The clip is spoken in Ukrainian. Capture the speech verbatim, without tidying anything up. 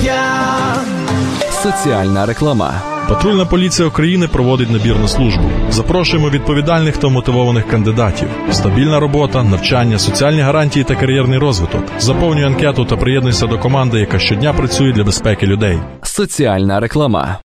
я. Соціальна реклама. Патрульна поліція України проводить набір на службу. Запрошуємо відповідальних та мотивованих кандидатів. Стабільна робота, навчання, соціальні гарантії та кар'єрний розвиток. Заповнюй анкету та приєднуйся до команди, яка щодня працює для безпеки людей. Соціальна реклама.